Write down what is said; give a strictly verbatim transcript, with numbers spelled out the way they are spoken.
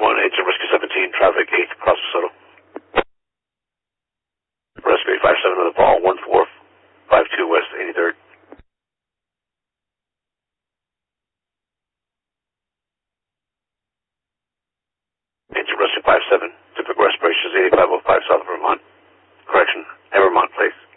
one, Agent Rescue seventeen, traffic eight, cross Soto. Rescue eight five seven on the ball, one four five two West eighty-third. Agent Rescue five seven, typical respirations eighty-five oh five South Vermont. Correction, Evermont Place.